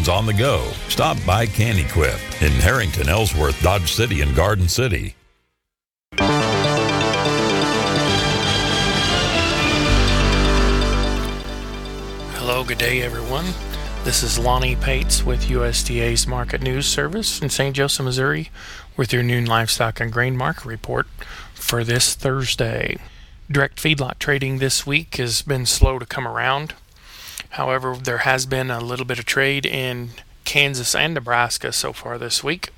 on the go. Stop by Can-Equip in Harrington, Ellsworth, Dodge City, and Garden City. Hello, good day everyone. This is Lonnie Pates with USDA's Market News Service in St. Joseph, Missouri with your noon livestock and grain market report for this Thursday. Direct feedlot trading this week has been slow to come around. However, there has been a little bit of trade in Kansas and Nebraska so far this week.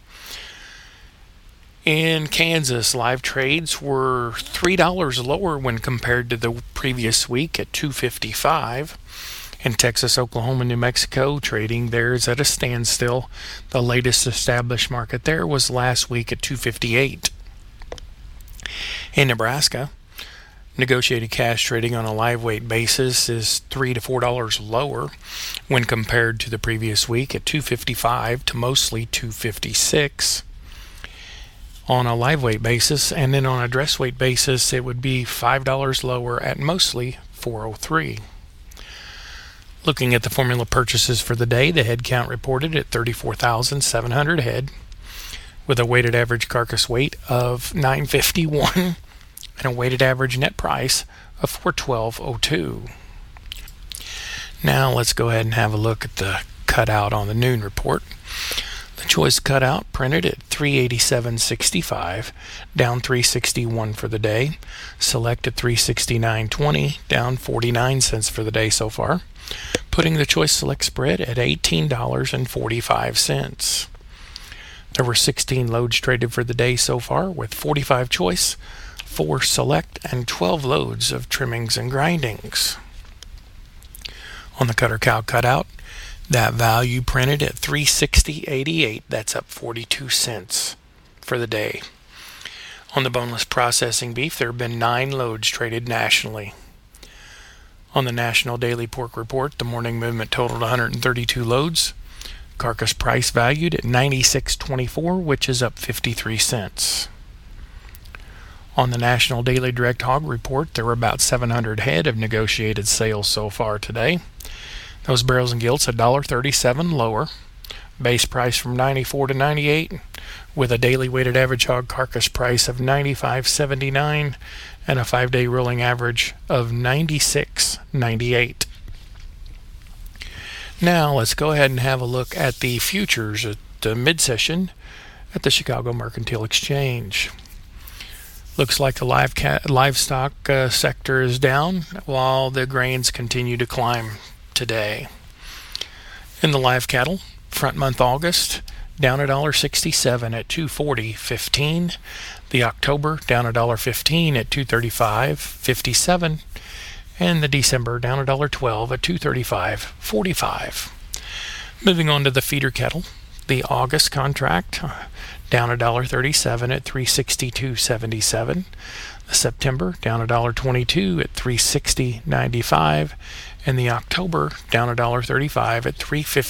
In Kansas, live trades were $3 lower when compared to the previous week at $2.55. In Texas, Oklahoma, New Mexico, trading there is at a standstill. The latest established market there was last week at $2.58. In Nebraska, negotiated cash trading on a live weight basis is $3 to $4 lower when compared to the previous week at $2.55 to mostly $2.56 on a live weight basis, and then on a dress weight basis it would be $5 lower at mostly $4.03. Looking at the formula purchases for the day, the head count reported at 34,700 head with a weighted average carcass weight of 951 and a weighted average net price of $412.02. Now let's go ahead and have a look at the cutout on the noon report. The choice cutout printed at 387.65, down 361 for the day. Select at 369.20, down 49 cents for the day so far, putting the choice select spread at $18.45. There were 16 loads traded for the day so far, with 45 choice, 4 select, and 12 loads of trimmings and grindings. On the cutter cow cutout, that value printed at 360.88. That's up 42 cents for the day. On the boneless processing beef, there have been 9 loads traded nationally. On the National Daily Pork Report, the morning movement totaled 132 loads. Carcass price valued at $96.24, which is up 53 cents. On the National Daily Direct Hog Report, there were about 700 head of negotiated sales so far today. Those barrels and gilts $1.37 lower. Base price from 94 to 98, with a daily weighted average hog carcass price of $95.79 and a 5-day rolling average of $96.98. Now let's go ahead and have a look at the futures at the mid-session at the Chicago Mercantile Exchange. Looks like the livestock sector is down while the grains continue to climb today. In the live cattle, front month August down $1.67 at $240.15. The October down $1.15 at $235.57, and the December down $1.12 at $235.45. Moving on to the feeder cattle, the August contract down $1.37 at $362.77. The September down $1.22 at $360.95, and the October down $1.35 at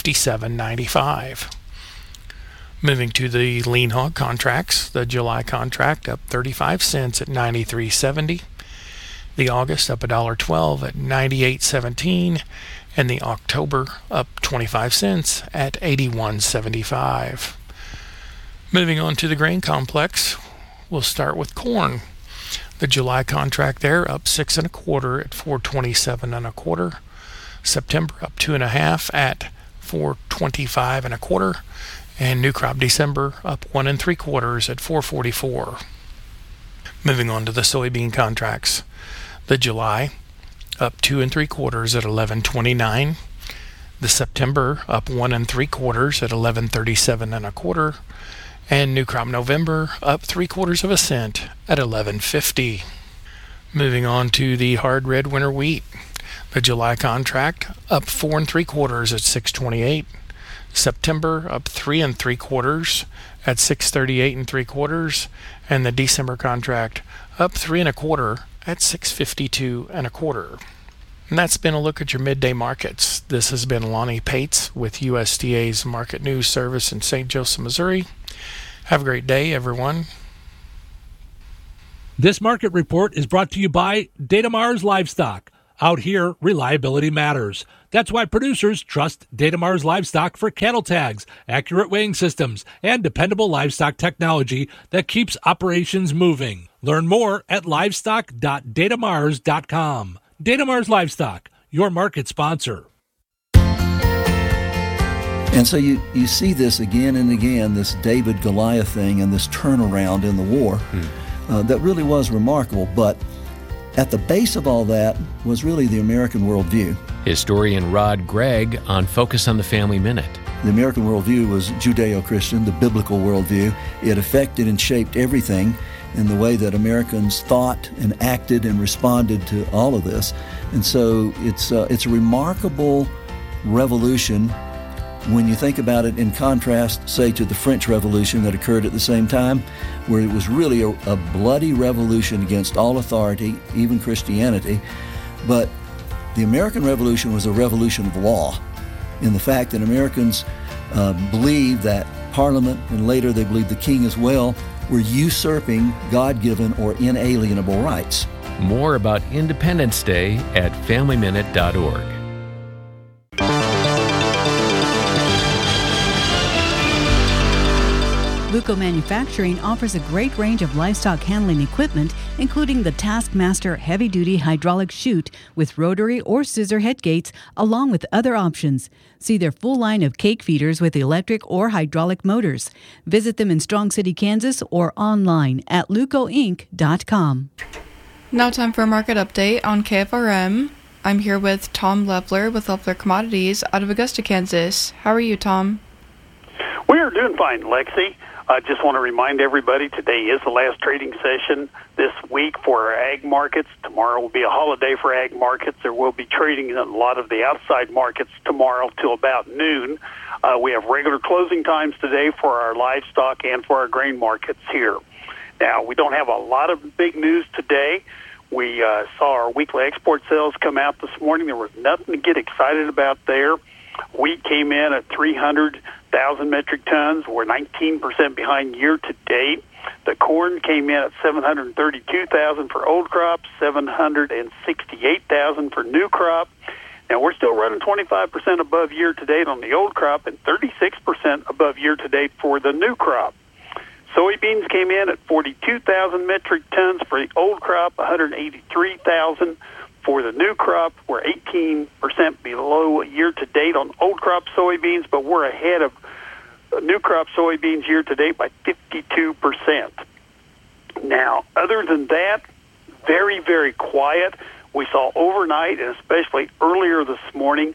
$357.95. Moving to the lean hog contracts, the July contract up 35 cents at $93.70. The August up $1.12 at $98.17, and the October up 25 cents at $81.75. Moving on to the grain complex, we'll start with corn. The July contract there up 6 1/4 at $427 1/4. September up 2 1/2 at $425 1/4, and new crop December up 1 3/4 at $444. Moving on to the soybean contracts, the July up 2 3/4 at $11.29. The September up 1 3/4 at $11.37 1/4. And new crop November up 3/4 cent at $11.50. Moving on to the hard red winter wheat. The July contract up 4 3/4 at $6.28. September up 3 3/4 at $6.38 3/4, and the December contract up 3 1/4 at $6.52 1/4. And that's been a look at your midday markets. This has been Lonnie Pates with USDA's Market News Service in St. Joseph, Missouri. Have a great day, everyone. This market report is brought to you by Data Mars Livestock, Out here, reliability matters. That's why producers trust Datamars Livestock for cattle tags, accurate weighing systems, and dependable livestock technology that keeps operations moving. Learn more at livestock.datamars.com. Datamars Livestock, your market sponsor. And so you see this again and again, this David-Goliath thing and this turnaround in the war that really was remarkable. But at the base of all that was really the American worldview. Historian Rod Gregg on Focus on the Family Minute. The American worldview was Judeo-Christian, the biblical worldview. It affected and shaped everything in the way that Americans thought and acted and responded to all of this. And so it's a remarkable revolution when you think about it in contrast, say, to the French Revolution that occurred at the same time, where it was really a bloody revolution against all authority, even Christianity. But the American Revolution was a revolution of law, in the fact that Americans believed that Parliament, and later they believed the king as well, were usurping God-given or inalienable rights. More about Independence Day at FamilyMinute.org. Luco Manufacturing offers a great range of livestock handling equipment, including the Taskmaster heavy-duty hydraulic chute with rotary or scissor head gates, along with other options. See their full line of cake feeders with electric or hydraulic motors. Visit them in Strong City, Kansas, or online at lucoinc.com. Now time for a market update on KFRM. I'm here with Tom Leffler with Leffler Commodities out of Augusta, Kansas. How are you, Tom? We are doing fine, Lexi. I just want to remind everybody today is the last trading session this week for our ag markets. Tomorrow will be a holiday for ag markets. There will be trading in a lot of the outside markets tomorrow till about noon. We have regular closing times today for our livestock and for our grain markets here. Now, we don't have a lot of big news today. We saw our weekly export sales come out this morning. There was nothing to get excited about there. Wheat came in at 300,000 metric tons. We're 19% behind year to date. The corn came in at 732,000 for old crop, 768,000 for new crop. Now, we're still running 25% above year to date on the old crop and 36% above year to date for the new crop. Soybeans came in at 42,000 metric tons for the old crop, 183,000 for the new crop. We're 18% below year-to-date on old crop soybeans, but we're ahead of new crop soybeans year-to-date by 52%. Now, other than that, very, very quiet. We saw overnight, and especially earlier this morning,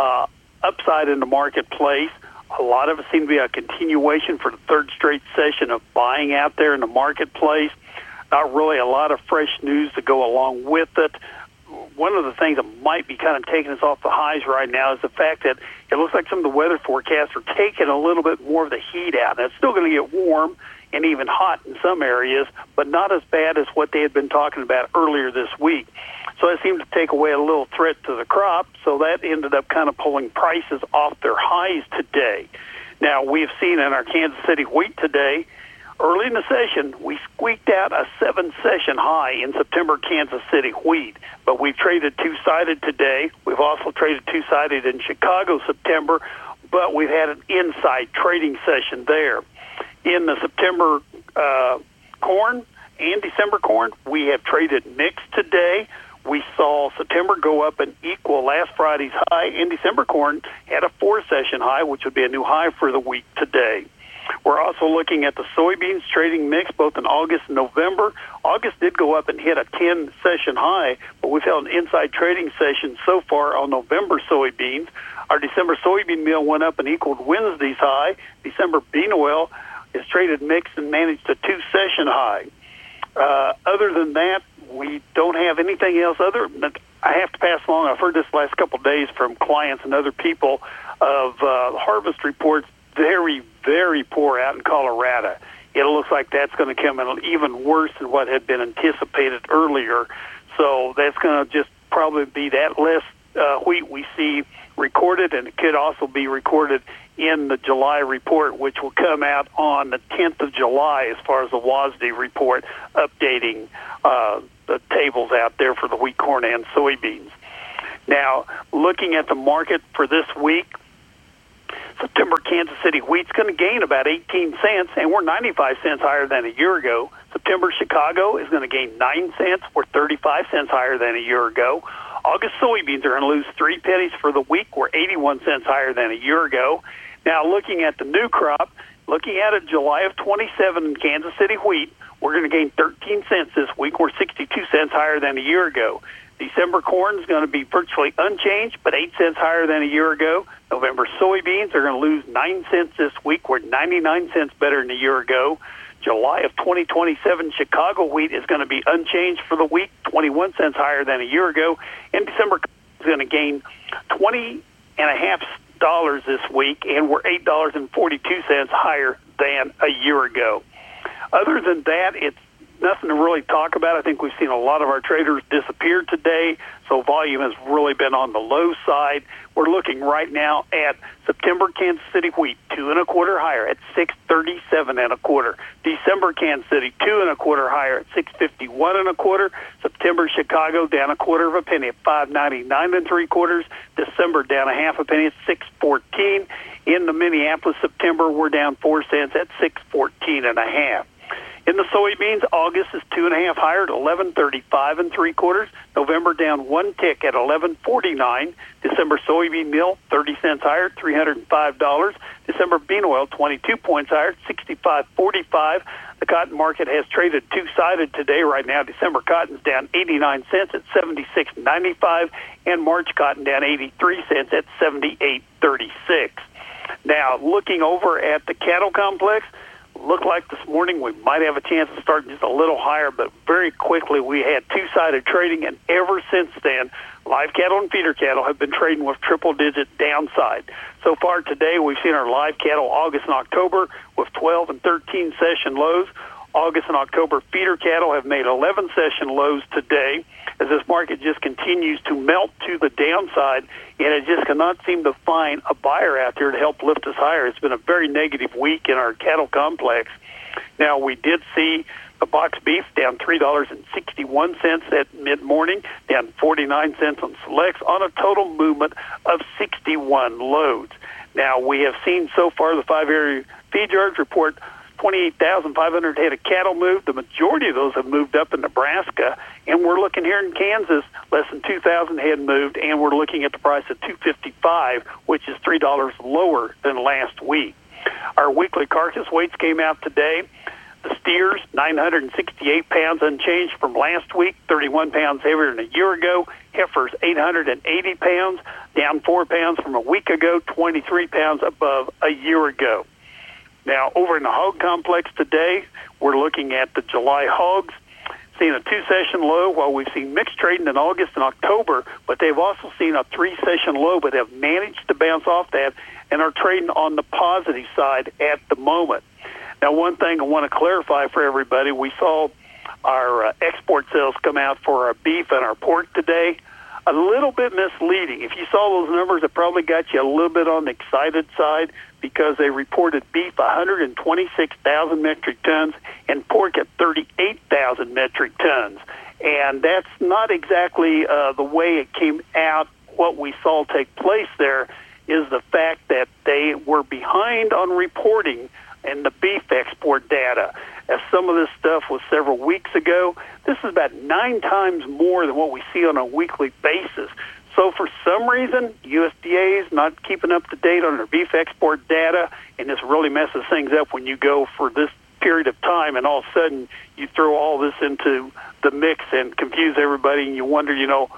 upside in the marketplace. A lot of it seemed to be a continuation for the third straight session of buying out there in the marketplace. Not really a lot of fresh news to go along with it. One of the things that might be kind of taking us off the highs right now is the fact that it looks like some of the weather forecasts are taking a little bit more of the heat out. Now, it's still going to get warm and even hot in some areas, but not as bad as what they had been talking about earlier this week. So it seemed to take away a little threat to the crop, so that ended up kind of pulling prices off their highs today. Now, we've seen in our Kansas City wheat today, early in the session, we squeaked out a 7-session high in September Kansas City wheat, but we've traded two-sided today. We've also traded two-sided in Chicago September, but we've had an inside trading session there. In the September corn and December corn, we have traded mixed today. We saw September go up and equal last Friday's high, and December corn had a 4-session high, which would be a new high for the week today. We're also looking at the soybeans trading mix both in August and November. August did go up and hit a 10-session high, but we've held an inside trading session so far on November soybeans. Our December soybean meal went up and equaled Wednesday's high. December bean oil is traded mixed and managed a 2-session high. Other than that, we don't have anything else other than I have to pass along. I've heard this last couple of days from clients and other people of harvest reports, very, very poor out in Colorado. It looks like that's going to come in even worse than what had been anticipated earlier. So that's going to just probably be that less wheat we see recorded, and it could also be recorded in the July report, which will come out on the 10th of July as far as the WASDE report updating the tables out there for the wheat, corn, and soybeans. Now, looking at the market for this week, September Kansas City wheat's going to gain about 18 cents, and we're 95 cents higher than a year ago. September Chicago is going to gain 9 cents. We're 35 cents higher than a year ago. August soybeans are going to lose 3 pennies for the week. We're 81 cents higher than a year ago. Now, looking at the new crop, looking at it, July of 27 in Kansas City wheat, we're going to gain 13 cents this week. We're 62 cents higher than a year ago. December corn is going to be virtually unchanged, but 8 cents higher than a year ago. November soybeans are going to lose 9 cents this week. We're 99 cents better than a year ago. July of 2027 Chicago wheat is going to be unchanged for the week, 21 cents higher than a year ago. And December is going to gain $20.50 this week, and we're $8.42 higher than a year ago. Other than that, it's nothing to really talk about. I think we've seen a lot of our traders disappear today, so volume has really been on the low side. We're looking right now at September Kansas City wheat, 2 1/4 higher at 637 1/4. December Kansas City, 2 1/4 higher at 651 1/4. September Chicago down 1/4 penny at 599 3/4. December down 1/2 penny at 614. In the Minneapolis September, we're down 4 cents at 614 1/2. In the soybeans, August is 2 1/2 higher at 1135 3/4. November down 1 tick at 1149. December soybean meal 30 cents higher at $305. December bean oil 22 points higher at 65.45. The cotton market has traded two-sided today. Right now, December cotton's down 89 cents at 76.95, and March cotton down 83 cents at 78.36. Now, looking over at the cattle complex, looked like this morning we might have a chance of starting just a little higher, but very quickly we had two-sided trading, and ever since then, live cattle and feeder cattle have been trading with triple-digit downside. So far today, we've seen our live cattle August and October with 12 and 13 session lows. August and October feeder cattle have made 11 session lows today, as this market just continues to melt to the downside, and it just cannot seem to find a buyer out there to help lift us higher. It's been a very negative week in our cattle complex. Now, we did see the box beef down $3.61 at mid-morning, down 49 cents on selects, on a total movement of 61 loads. Now, we have seen so far the 5-area feed yards report 28,500 head of cattle moved. The majority of those have moved up in Nebraska, and we're looking here in Kansas, less than 2,000 head moved, and we're looking at the price of $255, which is $3 lower than last week. Our weekly carcass weights came out today. The steers, 968 pounds unchanged from last week, 31 pounds heavier than a year ago. Heifers, 880 pounds, down 4 pounds from a week ago, 23 pounds above a year ago. Now, over in the hog complex today, we're looking at the July hogs, seeing a 2-session low, while we've seen mixed trading in August and October, but they've also seen a 3-session low, but have managed to bounce off that and are trading on the positive side at the moment. Now, one thing I want to clarify for everybody, we saw our export sales come out for our beef and our pork today. A little bit misleading. If you saw those numbers, it probably got you a little bit on the excited side, because they reported beef 126,000 metric tons and pork at 38,000 metric tons. And that's not exactly the way it came out. What we saw take place there is the fact that they were behind on reporting in the beef export data. As some of this stuff was several weeks ago, this is about 9 times more than what we see on a weekly basis. So for some reason, USDA is not keeping up to date on their beef export data, and this really messes things up when you go for this period of time, and all of a sudden you throw all this into the mix and confuse everybody, and you wonder,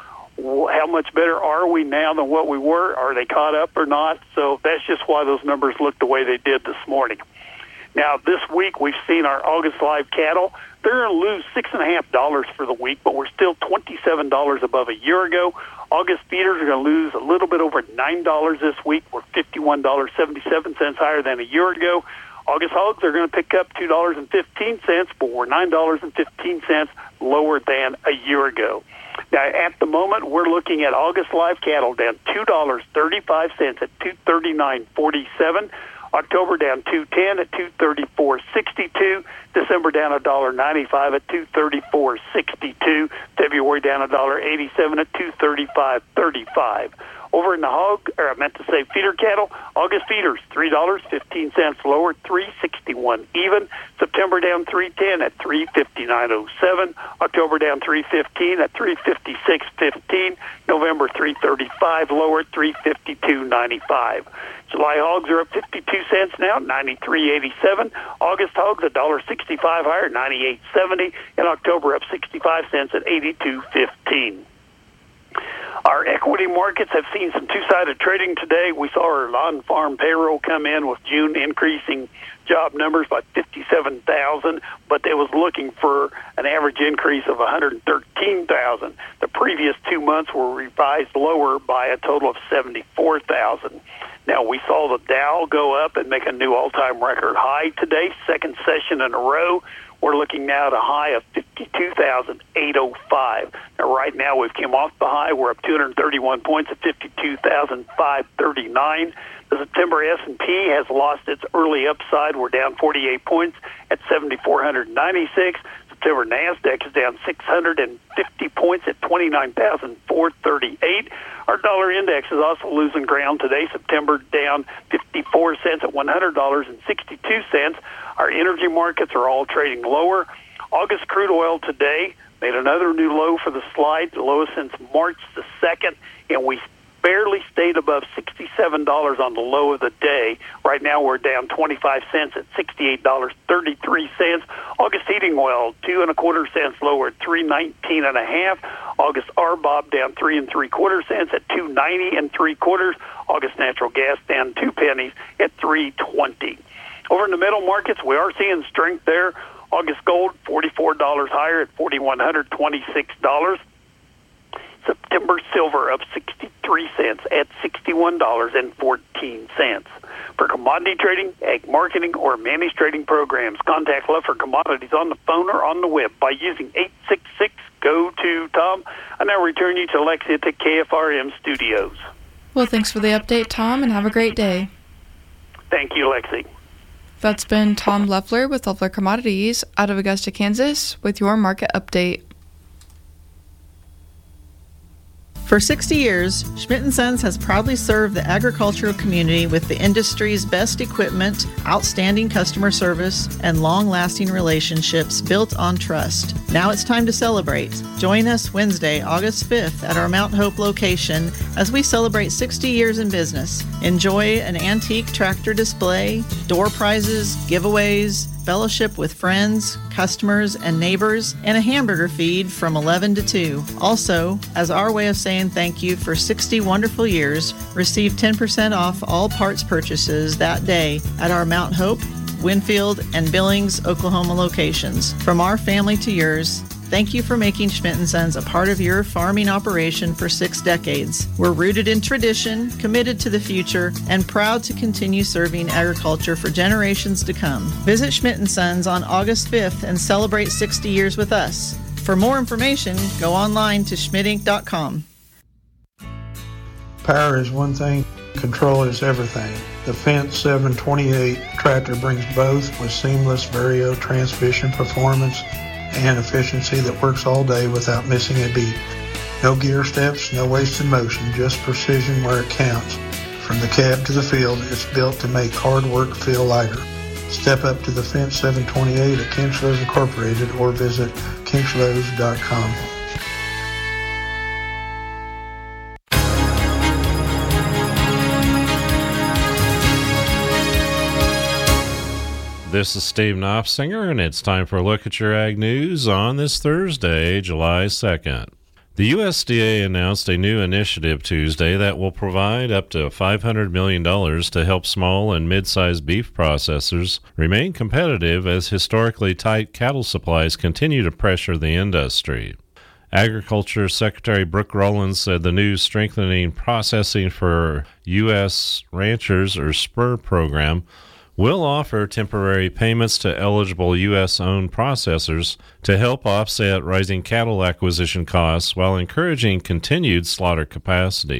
how much better are we now than what we were? Are they caught up or not? So that's just why those numbers look the way they did this morning. Now, this week we've seen our August live cattle. They're going to lose $6.50 for the week, but we're still $27 above a year ago. August feeders are going to lose a little bit over $9 this week. We're $51.77 higher than a year ago. August hogs are going to pick up $2.15, but we're $9.15 lower than a year ago. Now, at the moment, we're looking at August live cattle down $2.35 at $239.47. October down $2.10 at $234.62. December down $1.95 at $234.62. February down $1.87 at $235.35. Over in the feeder cattle, August feeders, $3.15 lower, $3.61 even. September down $3.10 at $3.59.07. October down $3.15 at $3.56.15. November $3.35 lower, $3.52.95. July hogs are up 52 cents now, $93.87. August hogs $1.65 higher, $98.70. In October up 65 cents at $82.15. Our equity markets have seen some two-sided trading today. We saw our non-farm payroll come in with June increasing job numbers by 57,000, but they was looking for an average increase of 113,000. The previous 2 months were revised lower by a total of 74,000. Now, we saw the Dow go up and make a new all-time record high today, second session in a row. We're looking now at a high of 52,805. Now, right now, we've come off the high. We're up 231 points at 52,539. The September S&P has lost its early upside. We're down 48 points at 7,496. September NASDAQ is down 650 points at 29,438. Our dollar index is also losing ground today. September down 54 cents at $100.62. Our energy markets are all trading lower. August crude oil today made another new low for the slide, the lowest since March the 2nd, and we barely stayed above $67 on the low of the day. Right now we're down 25 cents at $68.33. August heating oil, 2 1/4 cents lower at $3.19.5. August RBOB down 3 3/4 cents at $2.90 3/4. August natural gas down 2 pennies at $3.20. Over in the metal markets, we are seeing strength there. August gold, $44 higher at $4,126. September silver up 63 cents at $61.14. For commodity trading, ag marketing, or managed trading programs, contact Leffler Commodities on the phone or on the web by using 866-GO-TO-TOM. I now return you to Alexia to KFRM Studios. Well, thanks for the update, Tom, and have a great day. Thank you, Lexi. That's been Tom Leffler with Leffler Commodities out of Augusta, Kansas, with your market update. For 60 years, Schmidt & Sons has proudly served the agricultural community with the industry's best equipment, outstanding customer service, and long-lasting relationships built on trust. Now it's time to celebrate. Join us Wednesday, August 5th at our Mount Hope location as we celebrate 60 years in business. Enjoy an antique tractor display, door prizes, giveaways, fellowship with friends, customers, and neighbors, and a hamburger feed from 11 to 2. Also, as our way of saying thank you for 60 wonderful years, receive 10% off all parts purchases that day at our Mount Hope, Winfield, and Billings, Oklahoma locations. From our family to yours, thank you for making Schmidt & Sons a part of your farming operation for 6 decades. We're rooted in tradition, committed to the future, and proud to continue serving agriculture for generations to come. Visit Schmidt & Sons on August 5th and celebrate 60 years with us. For more information, go online to schmidtinc.com. Power is one thing, control is everything. The Fendt 728 tractor brings both with seamless Vario transmission performance and efficiency that works all day without missing a beat. No gear steps, no wasted motion, just precision where it counts. From the cab to the field, it's built to make hard work feel lighter. Step up to the Fendt 728 at Kinchlows Incorporated or visit kinchlows.com. This is Steve Knopfsinger, and it's time for a look at your ag news on this Thursday, July 2nd. The USDA announced a new initiative Tuesday that will provide up to $500 million to help small and mid-sized beef processors remain competitive as historically tight cattle supplies continue to pressure the industry. Agriculture Secretary Brooke Rollins said the new Strengthening Processing for U.S. Ranchers, or SPUR program, will offer temporary payments to eligible U.S.-owned processors to help offset rising cattle acquisition costs while encouraging continued slaughter capacity.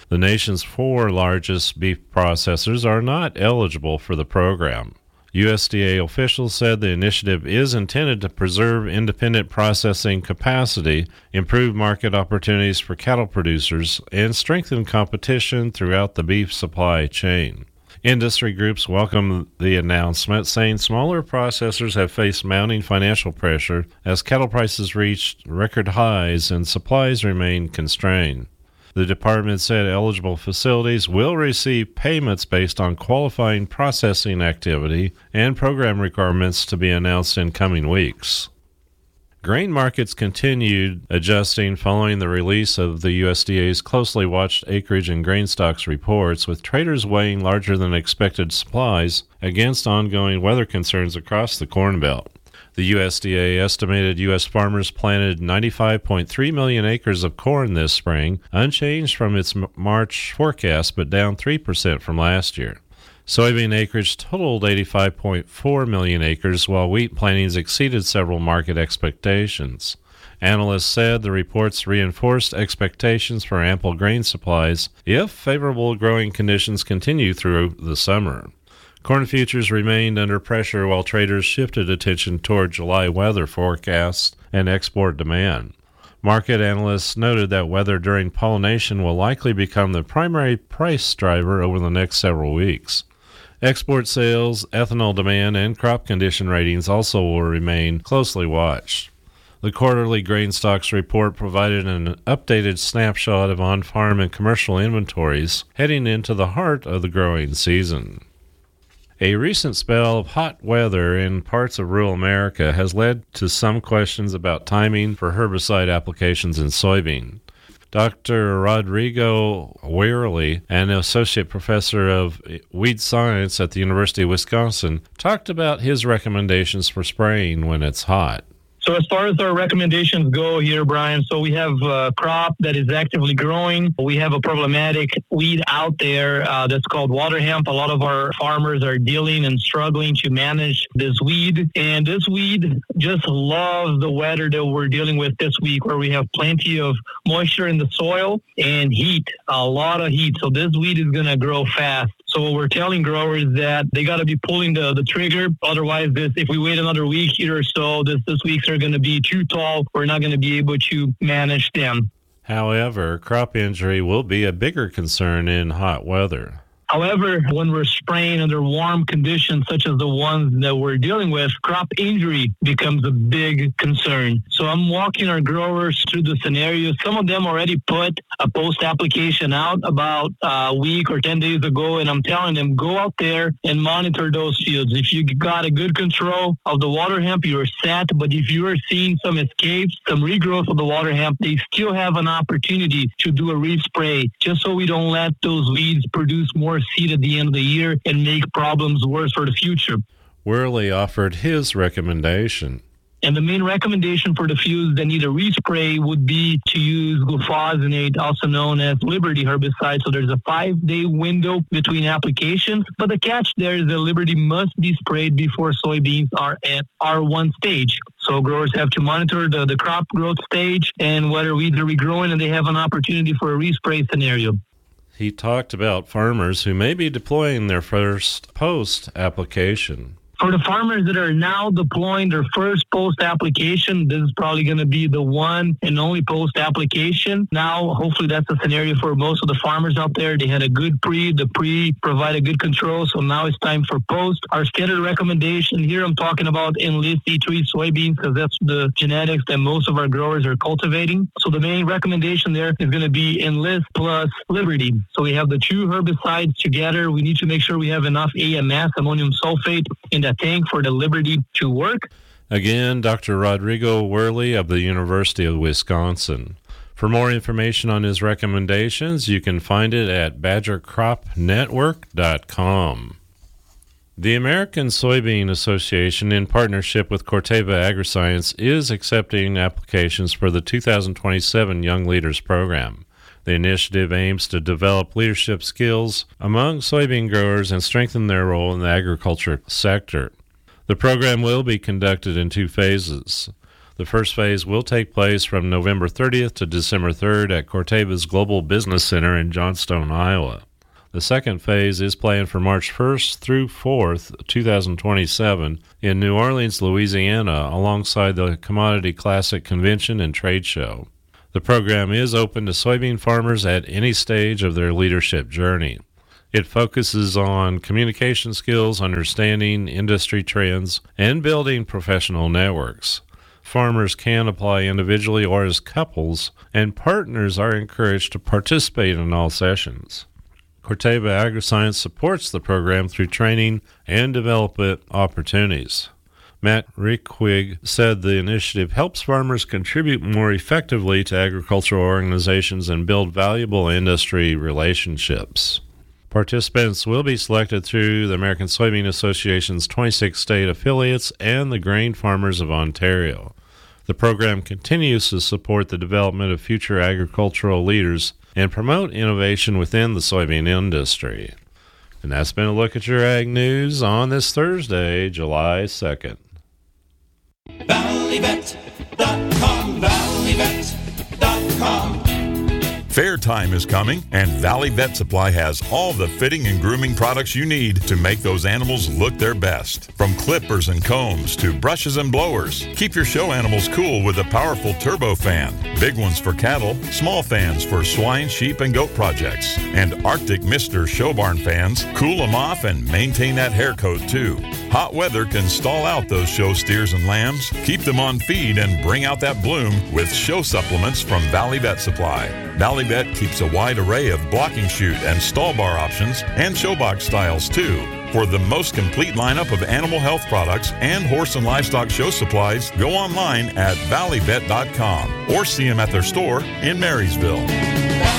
The nation's 4 largest beef processors are not eligible for the program. USDA officials said the initiative is intended to preserve independent processing capacity, improve market opportunities for cattle producers, and strengthen competition throughout the beef supply chain. Industry groups welcome the announcement, saying smaller processors have faced mounting financial pressure as cattle prices reached record highs and supplies remain constrained. The department said eligible facilities will receive payments based on qualifying processing activity and program requirements to be announced in coming weeks. Grain markets continued adjusting following the release of the USDA's closely watched acreage and grain stocks reports, with traders weighing larger than expected supplies against ongoing weather concerns across the Corn Belt. The USDA estimated U.S. farmers planted 95.3 million acres of corn this spring, unchanged from its March forecast but down 3% from last year. Soybean acreage totaled 85.4 million acres, while wheat plantings exceeded several market expectations. Analysts said the reports reinforced expectations for ample grain supplies if favorable growing conditions continue through the summer. Corn futures remained under pressure while traders shifted attention toward July weather forecasts and export demand. Market analysts noted that weather during pollination will likely become the primary price driver over the next several weeks. Export sales, ethanol demand, and crop condition ratings also will remain closely watched. The quarterly grain stocks report provided an updated snapshot of on-farm and commercial inventories heading into the heart of the growing season. A recent spell of hot weather in parts of rural America has led to some questions about timing for herbicide applications in soybean. Dr. Rodrigo Wehrle, an associate professor of weed science at the University of Wisconsin, talked about his recommendations for spraying when it's hot. So as far as our recommendations go here, Brian, so we have a crop that is actively growing. We have a problematic weed out there that's called water hemp. A lot of our farmers are dealing and struggling to manage this weed. And this weed just loves the weather that we're dealing with this week, where we have plenty of moisture in the soil and heat, a lot of heat. So this weed is going to grow fast. So what we're telling growers is that they got to be pulling the trigger. Otherwise, if we wait another week here or so, this weeks are going to be too tall. We're not going to be able to manage them. However, crop injury will be a bigger concern in hot weather. However, when we're spraying under warm conditions, such as the ones that we're dealing with, crop injury becomes a big concern. So I'm walking our growers through the scenario. Some of them already put a post-application out about a week or 10 days ago, and I'm telling them, go out there and monitor those fields. If you got a good control of the water hemp, you're set. But if you are seeing some escapes, some regrowth of the water hemp, they still have an opportunity to do a respray, just so we don't let those weeds produce more seed at the end of the year and make problems worse for the future. Wehrle offered his recommendation. And the main recommendation for the fields that need a respray would be to use glufosinate, also known as Liberty herbicide. So there's a 5-day window between applications. But the catch there is that Liberty must be sprayed before soybeans are at R1 stage. So growers have to monitor the crop growth stage and whether weeds are regrowing, and they have an opportunity for a respray scenario. He talked about farmers who may be deploying their first post-application. For the farmers that are now deploying their first post-application, this is probably going to be the one and only post-application. Now, hopefully that's a scenario for most of the farmers out there. They had a good the pre provided good control, so now it's time for post. Our standard recommendation here, I'm talking about Enlist E3 soybeans, because that's the genetics that most of our growers are cultivating. So the main recommendation there is going to be Enlist plus Liberty. So we have the two herbicides together. We need to make sure we have enough AMS, ammonium sulfate, in the tank for the Liberty to work. Again, Dr. Rodrigo Wehrle of the University of Wisconsin. For more information on his recommendations, you can find it at badgercropnetwork.com. The American Soybean Association, in partnership with Corteva Agriscience, is accepting applications for the 2027 Young Leaders Program. The initiative aims to develop leadership skills among soybean growers and strengthen their role in the agriculture sector. The program will be conducted in 2 phases. The first phase will take place from November 30th to December 3rd at Corteva's Global Business Center in Johnstone, Iowa. The second phase is planned for March 1st through 4th, 2027 in New Orleans, Louisiana, alongside the Commodity Classic Convention and Trade Show. The program is open to soybean farmers at any stage of their leadership journey. It focuses on communication skills, understanding industry trends, and building professional networks. Farmers can apply individually or as couples, and partners are encouraged to participate in all sessions. Corteva AgriScience supports the program through training and development opportunities. Matt Rickwig said the initiative helps farmers contribute more effectively to agricultural organizations and build valuable industry relationships. Participants will be selected through the American Soybean Association's 26 state affiliates and the Grain Farmers of Ontario. The program continues to support the development of future agricultural leaders and promote innovation within the soybean industry. And that's been a look at your ag news on this Thursday, July 2nd. ValleyVet.com, ValleyVet.com. Fair time is coming, and Valley Vet Supply has all the fitting and grooming products you need to make those animals look their best. From clippers and combs to brushes and blowers, keep your show animals cool with a powerful turbo fan. Big ones for cattle, small fans for swine, sheep, and goat projects. And Arctic Mister show barn fans cool them off and maintain that hair coat too. Hot weather can stall out those show steers and lambs, keep them on feed, and bring out that bloom with show supplements from Valley Vet Supply. Valley Vet keeps a wide array of blocking chute and stall bar options and show box styles too. For the most complete lineup of animal health products and horse and livestock show supplies, go online at valleyvet.com or see them at their store in Marysville.